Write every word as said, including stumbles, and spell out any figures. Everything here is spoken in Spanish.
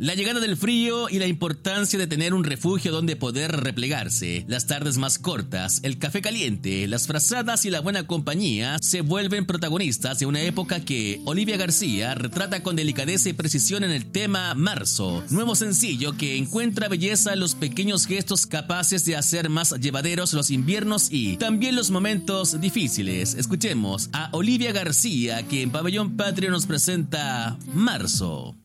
La llegada del frío y la importancia de tener un refugio donde poder replegarse, las tardes más cortas, el café caliente, las frazadas y la buena compañía se vuelven protagonistas de una época que Olivia García retrata con delicadeza y precisión en el tema Marzo, nuevo sencillo que encuentra belleza en los pequeños gestos capaces de hacer más llevaderos los inviernos y también los momentos difíciles. Escuchemos a Olivia García, que en Pabellón Patrio nos presenta Marzo.